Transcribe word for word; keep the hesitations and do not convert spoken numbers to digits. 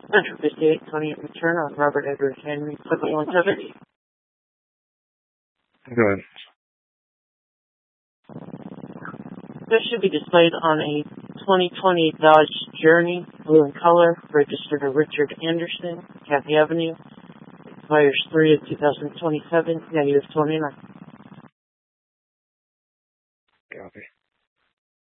Central fifty-eight, twenty-eight return on Robert Edward Henry, equipment one seventy. Good. This should be displayed on a twenty twenty Dodge Journey, blue in color, registered to Richard Anderson, Kathy Avenue. Expires three of two thousand twenty-seven, negative twenty-nine.